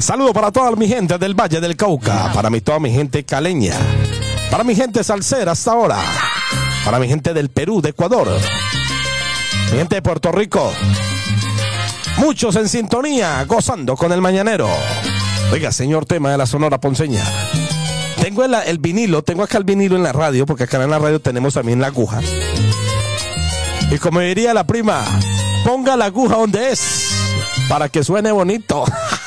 Saludo para toda mi gente del Valle del Cauca, para toda mi gente caleña, para mi gente salsera hasta ahora, para mi gente del Perú, de Ecuador, mi gente de Puerto Rico. Muchos en sintonía, gozando con el mañanero. Oiga, señor, tema de la Sonora Ponceña. Tengo el vinilo, tengo acá el vinilo en la radio, porque acá en la radio tenemos también la aguja. Y como diría la prima, ponga la aguja donde es, para que suene bonito.